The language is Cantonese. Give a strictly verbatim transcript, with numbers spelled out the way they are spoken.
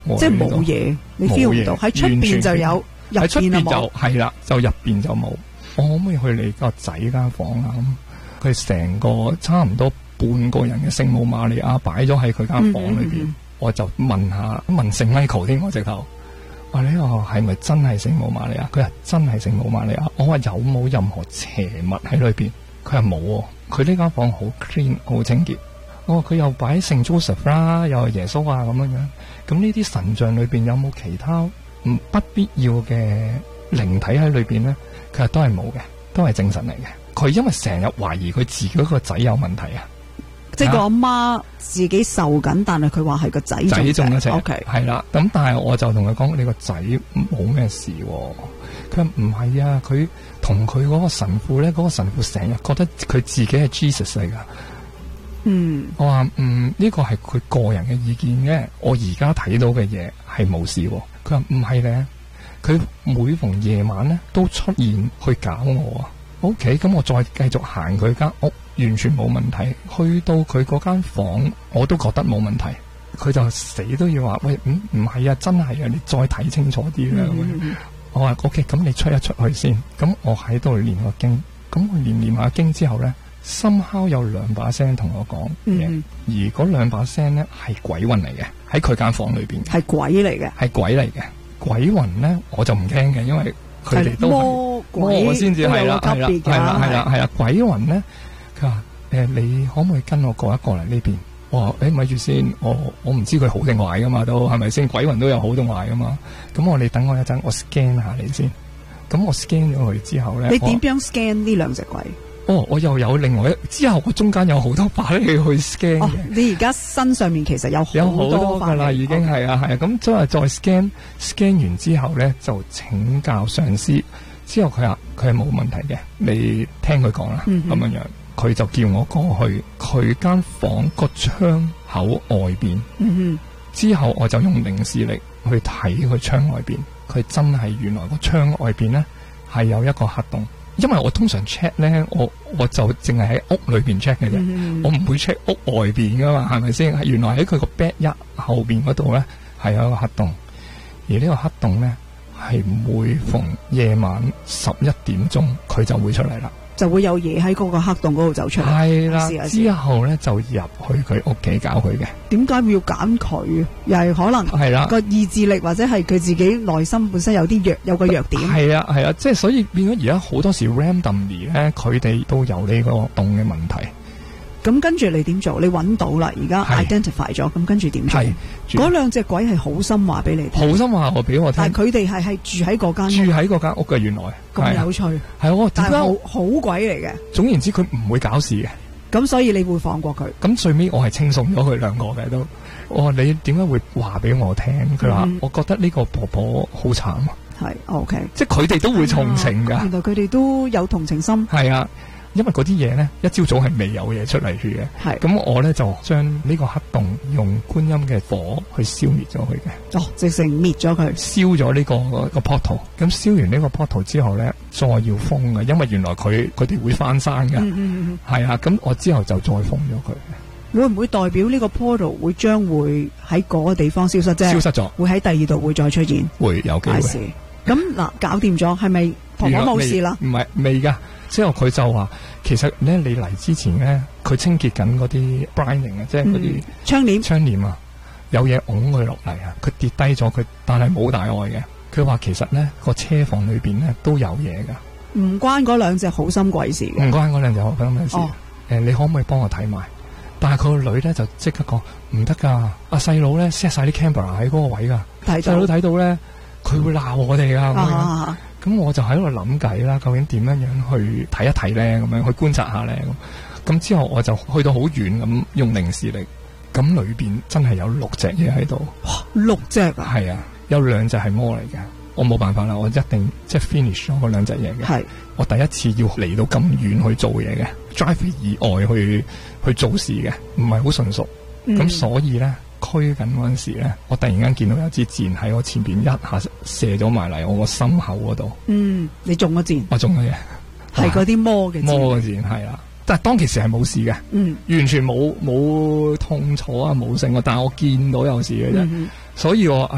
即係冇嘢，你 feel 唔到喺出邊就有，入邊就冇。 係啦，就入邊就冇。我可唔可以去你個仔間房啊？咁佢成個差唔多半個人嘅聖母瑪利亞擺咗喺佢間房裏邊，嗯嗯、我就問下問聖 Michael 添，我直頭話呢個係咪真係聖母瑪利亞？佢話真係聖母瑪利亞。我話有冇任何邪物喺裏邊？佢話冇，佢呢間房好 clean 好清潔。哦，佢又擺聖 Joseph 啦，又係耶穌啊咁樣樣。咁呢啲神像裏邊有冇其他唔不必要嘅靈體喺裏邊咧？佢話都係冇嘅，都係正神嚟嘅。佢因為成日懷疑佢自己個仔有問題啊， 即係個阿媽自己受緊，但係佢話係個仔仔中咗邪。 OK， 係啦。咁但係我就同佢講，你個仔冇咩事。佢話唔係啊，佢同佢嗰個神父咧，嗰、嗰個神父成日覺得佢自己係 Jesus 嚟噶。 嗯， 我話嗯呢個係佢個人嘅意見嘅，我而家睇到嘅嘢係冇事。佢話唔係咧，佢每逢夜晚咧都出現去搞我啊。OK， 咁我再繼續行佢間屋，完全冇問題。去到佢嗰間房，我都覺得冇問題。佢就死都要話喂，唔唔係啊，真係啊，你再睇清楚啲啦。嗯、我話 OK， 咁你出一出去先。咁我喺度念個經，咁我念念下經之後咧。somehow有兩把聲同我講嘢，嗯、而嗰兩把聲咧係鬼魂嚟嘅，喺佢間房裏邊係鬼嚟嘅， 係鬼嚟嘅。鬼魂咧我就唔驚嘅，因為佢哋都魔鬼，我先至係啦，係啦，係啦，係啦，係啦。鬼魂咧，佢話誒，你可唔可以跟我過一過嚟呢邊？我話誒，咪住先，我我唔知佢好定壞噶嘛，都係咪先？鬼魂都有好定壞噶嘛。咁我你等我一陣，我 scan 下你先。咁我 scan 咗佢之後咧， 你點樣 scan 呢兩隻鬼？ 哦，我又有另外一之後，我中間有好多把你去 scan 嘅。 哦，你而家身上面其實有有好多噶啦，已經係啊係啊。咁即係再 scan scan 完之後咧，就請教上司。之後佢話佢係冇問題嘅，你聽佢講啦，咁、嗯、樣樣。佢就叫我過去佢間房個窗口外邊。嗯哼。之後我就用靈視力去睇佢窗外邊，佢真係原來個窗外邊咧係有一個黑洞。因為我通常 check 咧，我我就淨係喺屋裏邊 check 嘅啫，嗯、我唔會 check 屋外邊噶嘛，係咪先？原來喺佢個 bed 一後邊嗰度咧係有一個黑洞，而呢個黑洞咧係每逢夜晚十一點鐘佢就會出嚟啦， 就會有嘢喺嗰個黑洞嗰度走出嚟。係啦， 之後咧就入去佢屋企搞佢嘅。點解要揀佢？又係可能係啦個意志力，或者係佢自己內心本身有啲弱，有個弱點。 係啊係啊，即係所以變咗而家好多時 randomly 咧，佢哋都有呢個洞嘅問題。 咁跟住你點做？你揾到啦，而家 identify 咗，咁跟住點做？嗰兩隻鬼係好心話俾你聽， 好心話我俾我聽。 但係佢哋係係住喺嗰間住喺嗰間屋嘅，原來咁有趣。 係我但係好好鬼嚟嘅。 總言之，佢唔會搞事嘅。 咁所以你會放過佢？ 咁最尾我係清送咗佢兩個嘅都。我話你點解會話俾我聽？佢話、嗯、我覺得呢個婆婆好慘啊。 係 OK， 即係佢哋都會同情噶、啊。 原來佢哋都有同情心。 係啊。因為嗰啲嘢咧，一朝早係未有嘢出嚟住嘅。係咁，我咧就將呢個黑洞用觀音嘅火去消滅咗佢嘅。 哦，直成滅咗佢， 燒咗呢個個 portal。咁燒完呢個 portal 之後咧，再要封嘅，因為原來佢佢哋會翻生嘅。嗯嗯嗯。係啊，咁我之後就再封咗佢。會唔會代表呢個 portal 會將會喺嗰個地方消失啫？消失咗，會喺第二度會再出現。會有機會。咁嗱，搞掂咗，係咪婆婆冇事啦？唔係，未噶。之後佢就話，其實咧你嚟之前咧，佢清潔緊嗰啲 brining 啊，即係嗰啲窗簾窗簾啊，有嘢拱佢落嚟啊，佢跌低咗佢，但係冇大礙嘅。佢話其實咧個車房裏邊咧都有嘢噶，唔關嗰兩隻好心鬼事嘅，唔關嗰兩隻好心鬼事。誒、哦呃，你可唔可以幫我睇埋？但係佢個女咧就即刻講唔得噶，阿細佬咧 set 晒啲 camera 喺嗰個位噶，細佬睇到咧佢會鬧我哋噶。啊咁我就喺度諗計啦，究竟點樣樣去睇一睇咧，咁樣去觀察下咧。咁之後我就去到好遠咁用靈視力，咁裏邊真係有六隻嘢喺度。哇，六隻啊！係啊，有兩隻係魔嚟嘅。我冇辦法啦，我一定即係 finish 咗嗰兩隻嘢嘅。係我第一次要嚟到咁遠去做嘢嘅 drive 以外去去做事嘅，唔係好純熟。咁、嗯、所以咧。驅緊嗰陣時咧，我突然間見到有支箭喺我前邊一下射咗埋嚟我個心口嗰度。嗯，你中咗箭？我中咗嘢，係嗰啲魔嘅魔嘅箭，係啦。但係當其時係冇事嘅，嗯，完全冇冇痛楚啊，冇性啊。但係我見到有事嘅啫，嗯、所以我。